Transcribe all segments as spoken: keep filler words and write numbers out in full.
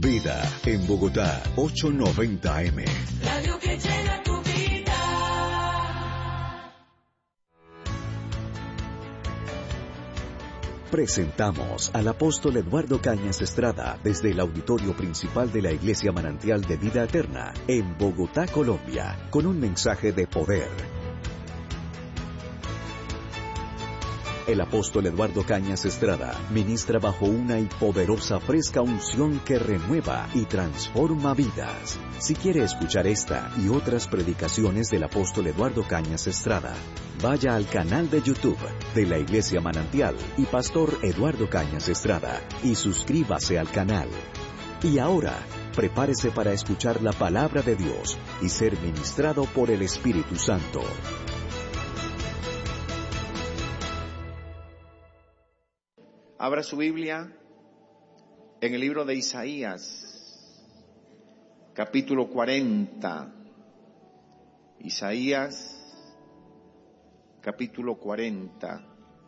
Vida en Bogotá, ochocientos noventa A M. Radio que llena tu vida. Presentamos al apóstol Eduardo Cañas Estrada desde el auditorio principal de la Iglesia Manantial de Vida Eterna en Bogotá, Colombia, con un mensaje de poder. El apóstol Eduardo Cañas Estrada ministra bajo una y poderosa fresca unción que renueva y transforma vidas. Si quiere escuchar esta y otras predicaciones del apóstol Eduardo Cañas Estrada, vaya al canal de YouTube de la Iglesia Manantial y Pastor Eduardo Cañas Estrada y suscríbase al canal. Y ahora, prepárese para escuchar la palabra de Dios y ser ministrado por el Espíritu Santo. Abra su Biblia en el libro de Isaías, capítulo cuarenta. Isaías, capítulo cuarenta.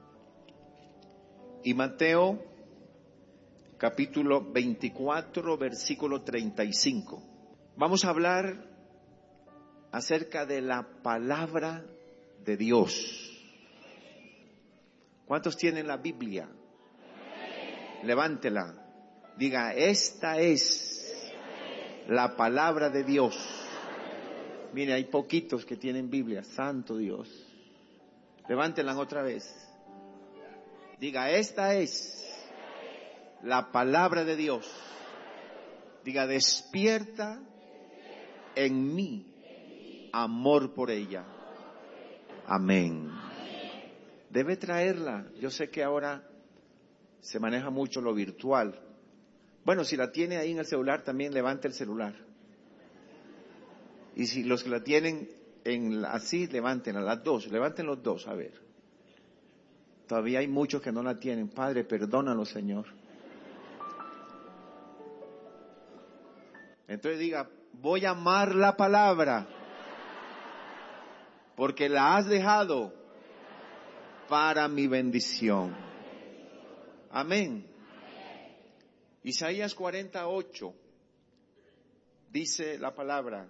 Y Mateo, capítulo veinticuatro, versículo treinta y cinco. Vamos a hablar acerca de la palabra de Dios. ¿Cuántos tienen la Biblia? Levántela, diga, esta es la palabra de Dios. Mire, hay poquitos que tienen Biblia, santo Dios. Levántela otra vez. Diga, esta es la palabra de Dios. Diga, despierta en mí amor por ella. Amén. Debe traerla. Yo sé que ahora se maneja mucho lo virtual. Bueno, si la tiene ahí en el celular, también levante el celular. Y si los que la tienen en así, levanten a las dos, levanten los dos, a ver. Todavía hay muchos que no la tienen. Padre, perdónalo, Señor. Entonces diga, voy a amar la palabra, porque la has dejado para mi bendición. Amén. Isaías cuarenta y ocho dice la palabra: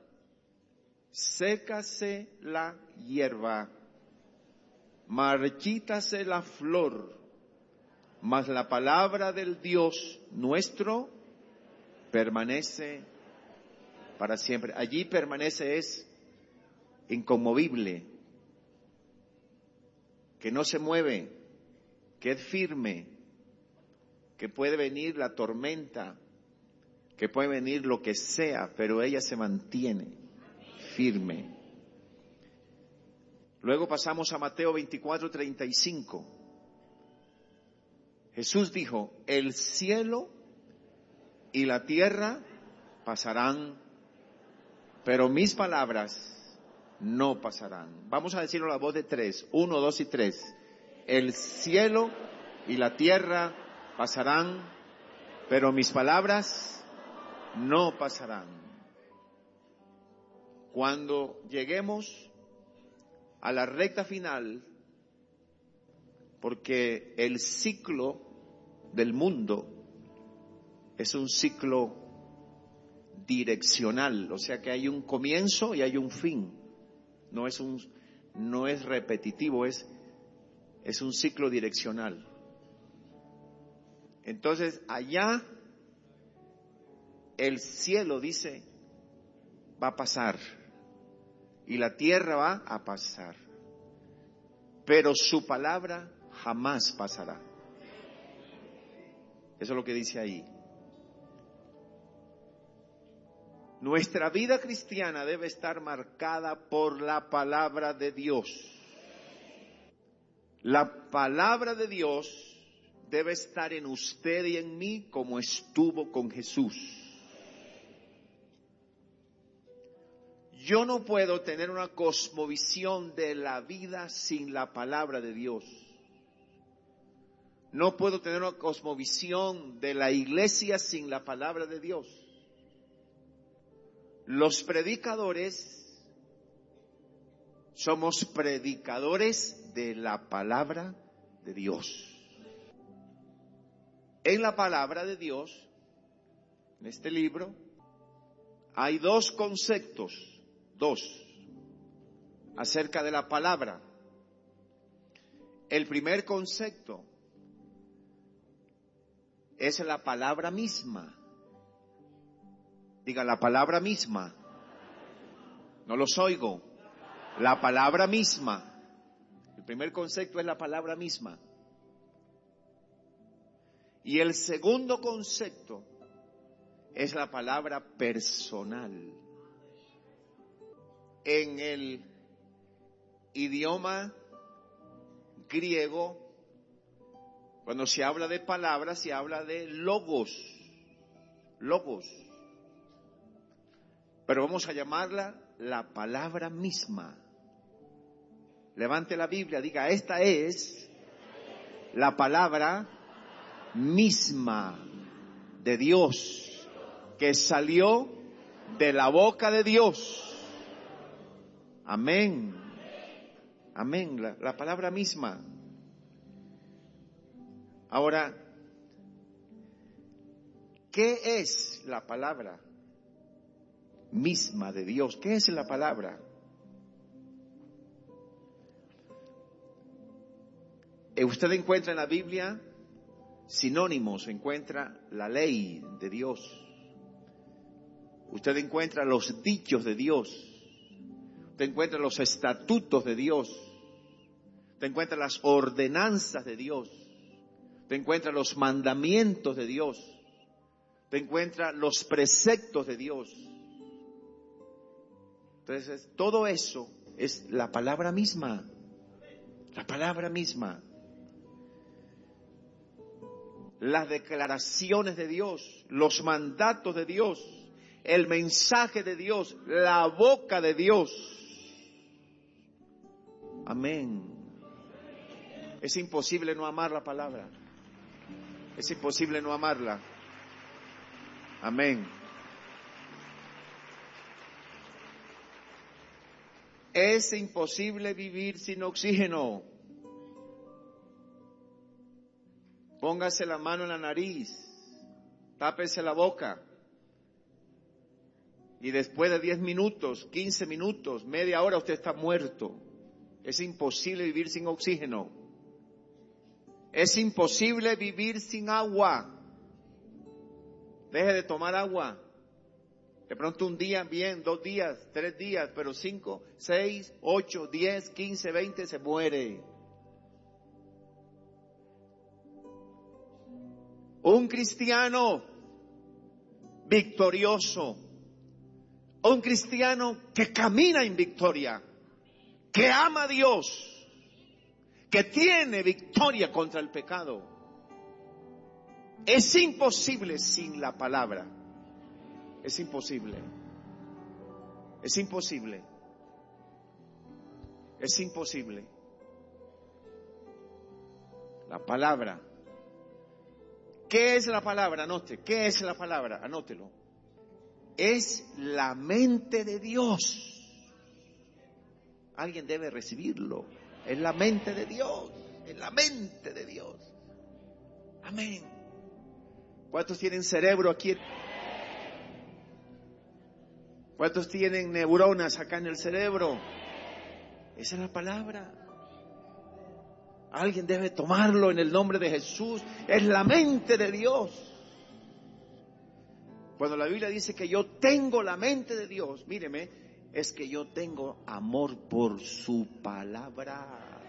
sécase la hierba, marchítase la flor, mas la palabra del Dios nuestro permanece para siempre. Allí permanece es inconmovible, que no se mueve, que es firme, que puede venir la tormenta, que puede venir lo que sea, pero ella se mantiene firme. Luego pasamos a Mateo veinticuatro, treinta y cinco. Jesús dijo, el cielo y la tierra pasarán, pero mis palabras no pasarán. Vamos a decirlo a la voz de tres. Uno, dos y tres. El cielo y la tierra pasarán, pero mis palabras no pasarán. Cuando lleguemos a la recta final, porque el ciclo del mundo es un ciclo direccional, o sea que hay un comienzo y hay un fin. No es un, no es repetitivo, es, es un ciclo direccional. Entonces, allá el cielo, dice, va a pasar y la tierra va a pasar, pero su palabra jamás pasará. Eso es lo que dice ahí. Nuestra vida cristiana debe estar marcada por la palabra de Dios. La palabra de Dios debe estar en usted y en mí como estuvo con Jesús. Yo no puedo tener una cosmovisión de la vida sin la palabra de Dios. No puedo tener una cosmovisión de la iglesia sin la palabra de Dios. Los predicadores somos predicadores de la palabra de Dios. En la palabra de Dios En este libro hay dos conceptos, dos, acerca de la palabra. El primer concepto es la palabra misma. Diga, la palabra misma. No los oigo. La palabra misma. El primer concepto es la palabra misma. Y el segundo concepto es la palabra personal. En el idioma griego, cuando se habla de palabras, se habla de logos, logos. Pero vamos a llamarla la palabra misma. Levante la Biblia, diga, esta es la palabra misma de Dios, que salió de la boca de Dios. Amén. Amén, la, la palabra misma. Ahora, ¿qué es la palabra misma de Dios? ¿Qué es la palabra? Usted encuentra en la Biblia sinónimos, encuentra la ley de Dios. Usted encuentra los dichos de Dios. Usted encuentra los estatutos de Dios. Usted encuentra las ordenanzas de Dios. Usted encuentra los mandamientos de Dios. Usted encuentra los preceptos de Dios. Entonces, todo eso es la palabra misma. La palabra misma. Las declaraciones de Dios, los mandatos de Dios, el mensaje de Dios, la boca de Dios. Amén. Es imposible no amar la palabra. Es imposible no amarla. Amén. Es imposible vivir sin oxígeno. Póngase la mano en la nariz, tápese la boca. Y después de diez minutos, quince minutos, media hora, usted está muerto. Es imposible vivir sin oxígeno. Es imposible vivir sin agua. Deje de tomar agua. De pronto un día, bien, dos días, tres días, pero cinco, seis, ocho, diez, quince, veinte, se muere. Un cristiano victorioso, un cristiano que camina en victoria, que ama a Dios, que tiene victoria contra el pecado. Es imposible sin la palabra. Es imposible. Es imposible. Es imposible. La palabra. ¿Qué es la palabra? Anote. ¿Qué es la palabra? Anótelo. Es la mente de Dios. Alguien debe recibirlo. Es la mente de Dios. Es la mente de Dios. Amén. ¿Cuántos tienen cerebro aquí? ¿Cuántos tienen neuronas acá en el cerebro? Esa es la palabra. Alguien debe tomarlo en el nombre de Jesús. Es la mente de Dios. Cuando la Biblia dice que yo tengo la mente de Dios, míreme, es que yo tengo amor por su palabra.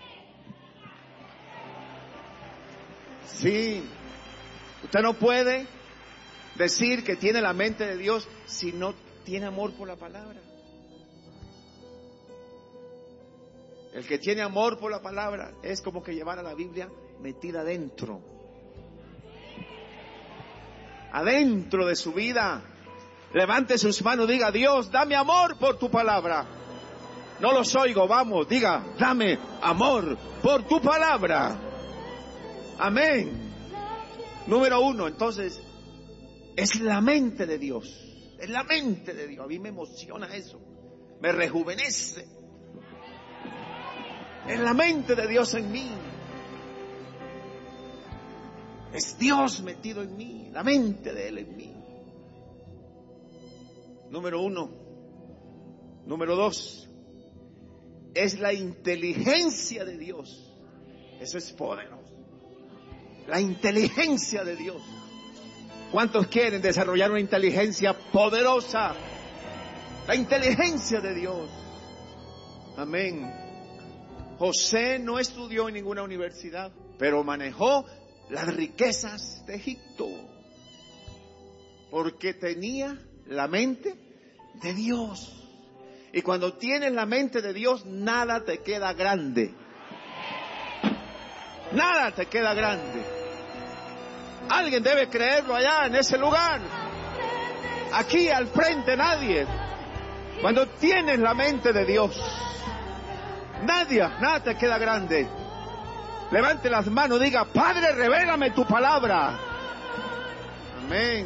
Sí. Usted no puede decir que tiene la mente de Dios si no tiene amor por la palabra. El que tiene amor por la palabra es como que llevar a la Biblia metida adentro. Adentro de su vida. Levante sus manos, diga: Dios, dame amor por tu palabra. No los oigo, vamos, diga: dame amor por tu palabra. Amén. Número uno, entonces, es la mente de Dios. Es la mente de Dios. A mí me emociona eso. Me rejuvenece. Es la mente de Dios en mí. Es Dios metido en mí. La mente de Él en mí. Número uno. Número dos. Es la inteligencia de Dios. Eso es poderoso. La inteligencia de Dios. ¿Cuántos quieren desarrollar una inteligencia poderosa? La inteligencia de Dios. Amén. José no estudió en ninguna universidad, pero manejó las riquezas de Egipto, porque tenía la mente de Dios. Y cuando tienes la mente de Dios, nada te queda grande. Nada te queda grande. Alguien debe creerlo allá en ese lugar. Aquí al frente nadie. Cuando tienes la mente de Dios, nadie, nada te queda grande. Levante las manos, diga: Padre, revélame tu palabra. Amén.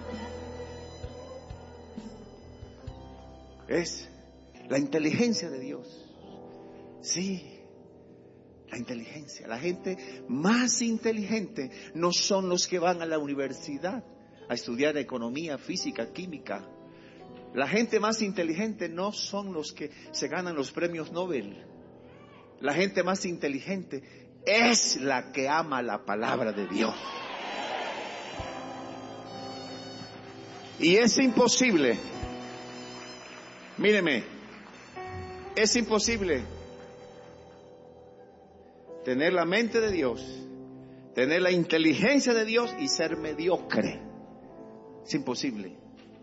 Es la inteligencia de Dios. Sí, la inteligencia. La gente más inteligente no son los que van a la universidad a estudiar economía, física, química. La gente más inteligente no son los que se ganan los premios Nobel. La gente más inteligente es la que ama la palabra de Dios. Y es imposible, míreme, es imposible tener la mente de Dios, tener la inteligencia de Dios y ser mediocre. Es imposible.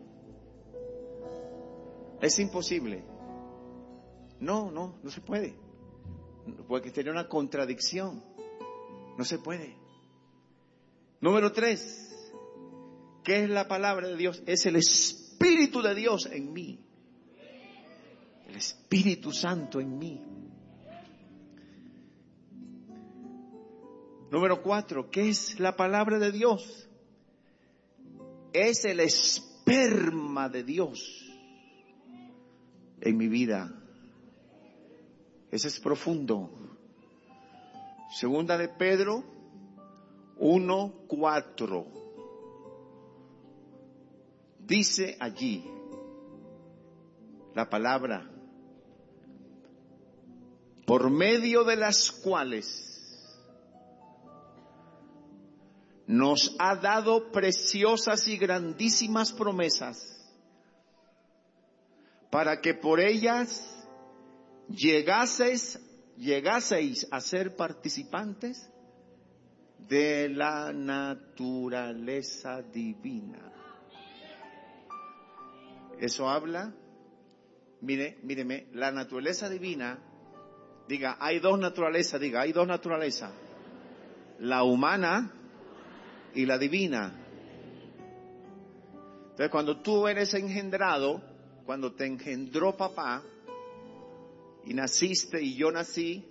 Es imposible. No, no, no se puede. Porque tiene una contradicción. No se puede. Número tres. ¿Qué es la palabra de Dios? Es el Espíritu de Dios en mí. El Espíritu Santo en mí. Número cuatro. ¿Qué es la palabra de Dios? Es el esperma de Dios en mi vida. Ese es profundo. Segunda de Pedro uno cuatro. Dice allí la palabra: por medio de las cuales nos ha dado preciosas y grandísimas promesas, para que por ellas llegaseis, llegaseis a ser participantes de la naturaleza divina. Eso habla, mire, míreme, la naturaleza divina, diga, hay dos naturalezas, diga, hay dos naturalezas, la humana y la divina. Entonces, cuando tú eres engendrado, cuando te engendró papá y naciste y yo nací,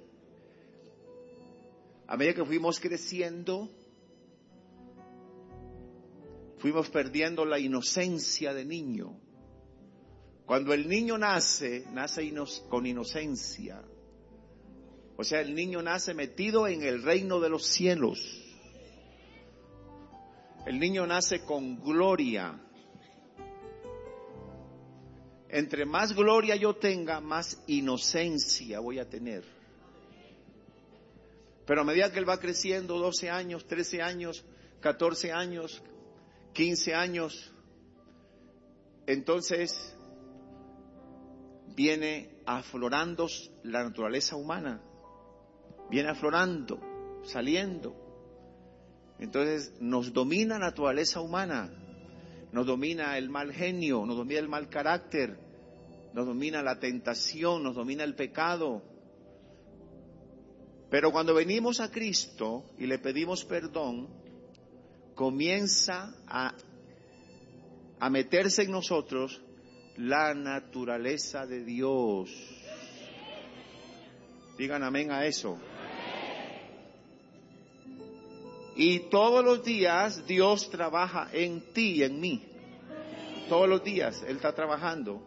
a medida que fuimos creciendo, fuimos perdiendo la inocencia de niño. Cuando el niño nace, nace ino- con inocencia. O sea, el niño nace metido en el reino de los cielos. El niño nace con gloria. Entre más gloria yo tenga, más inocencia voy a tener. Pero a medida que él va creciendo, doce años, trece años, catorce años, quince años, entonces viene aflorando la naturaleza humana. Viene aflorando, saliendo. Entonces nos domina la naturaleza humana. Nos domina el mal genio, nos domina el mal carácter, nos domina la tentación, nos domina el pecado. Pero cuando venimos a Cristo y le pedimos perdón, comienza a, a meterse en nosotros la naturaleza de Dios. Digan amén a eso. Y todos los días Dios trabaja en ti y en mí. Todos los días Él está trabajando.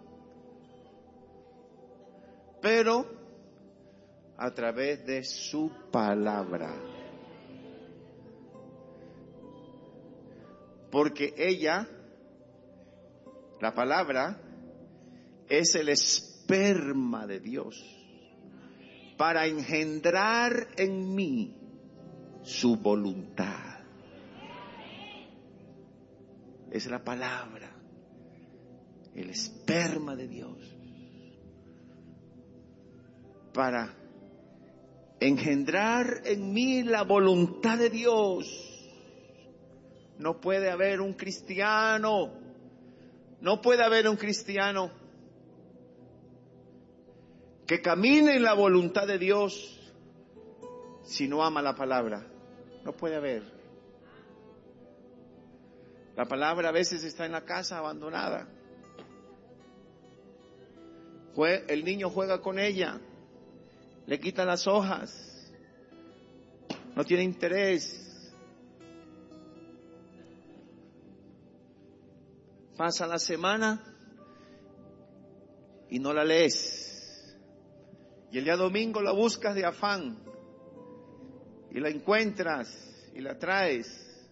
Pero a través de su palabra. Porque ella, la palabra, es el esperma de Dios para engendrar en mí su voluntad. Es la palabra, el esperma de Dios para engendrar en mí la voluntad de Dios. No puede haber un cristiano, no puede haber un cristiano que camine en la voluntad de Dios si no ama la palabra. No puede haber. La palabra a veces está en la casa abandonada. El niño juega con ella, le quita las hojas, no tiene interés. Pasa la semana y no la lees. Y el día domingo la buscas de afán y la encuentras y la traes.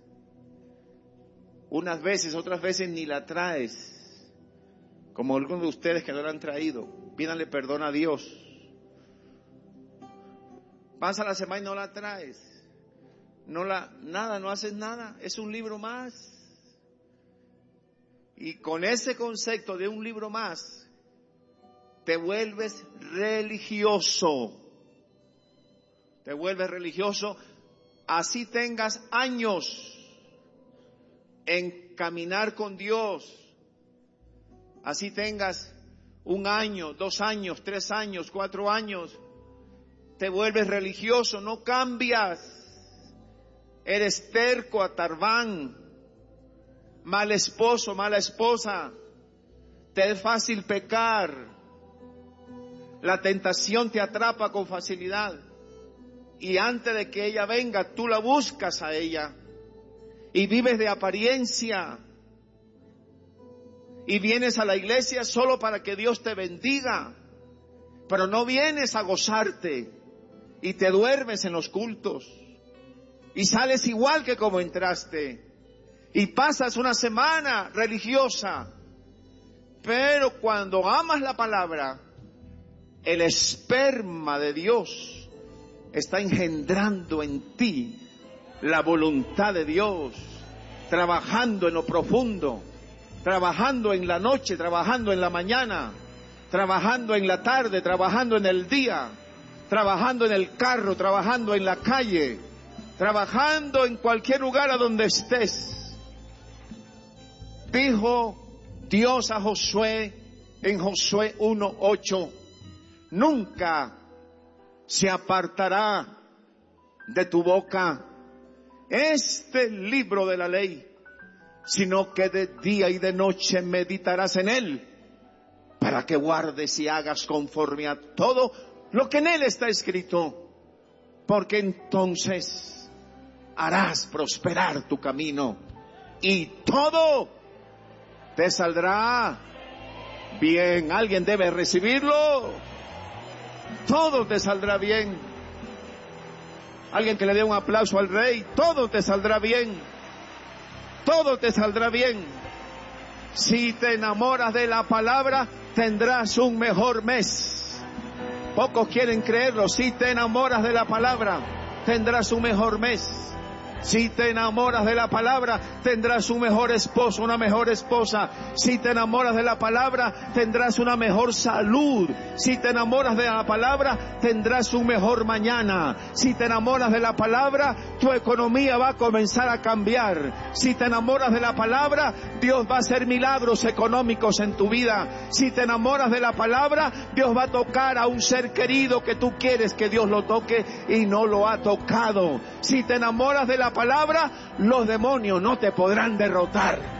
Unas veces, otras veces ni la traes. Como algunos de ustedes que no la han traído, pídanle perdón a Dios. Pasa la semana y no la traes. No la, nada, no haces nada. Es un libro más. Y con ese concepto de un libro más, te vuelves religioso. Te vuelves religioso, así tengas años en caminar con Dios. Así tengas un año, dos años, tres años, cuatro años. Te vuelves religioso, no cambias. Eres terco, atarbán. Mal esposo, mala esposa, te es fácil pecar, la tentación te atrapa con facilidad y antes de que ella venga tú la buscas a ella y vives de apariencia y vienes a la iglesia solo para que Dios te bendiga, pero no vienes a gozarte y te duermes en los cultos y sales igual que como entraste. Y pasas una semana religiosa, pero cuando amas la palabra, el esperma de Dios está engendrando en ti la voluntad de Dios, trabajando en lo profundo, trabajando en la noche, trabajando en la mañana, trabajando en la tarde, trabajando en el día, trabajando en el carro, trabajando en la calle, trabajando en cualquier lugar a donde estés. Dijo Dios a Josué en Josué uno ocho, nunca se apartará de tu boca este libro de la ley, sino que de día y de noche meditarás en él, para que guardes y hagas conforme a todo lo que en él está escrito, porque entonces harás prosperar tu camino y todo te saldrá bien. Alguien debe recibirlo. Todo te saldrá bien. Alguien que le dé un aplauso al Rey. Todo te saldrá bien. Todo te saldrá bien. Si te enamoras de la palabra, tendrás un mejor mes. Pocos quieren creerlo. Si te enamoras de la palabra, tendrás un mejor mes. Si te enamoras de la palabra, tendrás un mejor esposo, una mejor esposa. Si te enamoras de la palabra, tendrás una mejor salud. Si te enamoras de la palabra, tendrás un mejor mañana. Si te enamoras de la palabra, tu economía va a comenzar a cambiar. Si te enamoras de la palabra, Dios va a hacer milagros económicos en tu vida. Si te enamoras de la palabra, Dios va a tocar a un ser querido que tú quieres que Dios lo toque y no lo ha tocado. Si te enamoras de la palabra, los demonios no te podrán derrotar.